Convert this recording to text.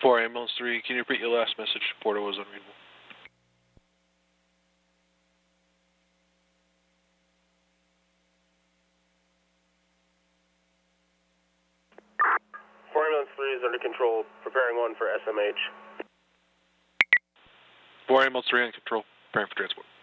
4 ambulance 3, can you repeat your last message? Porter was unreadable. Ambulance 3 is under control, preparing 1 for SMH. 4 ambulance 3 on control, preparing for transport.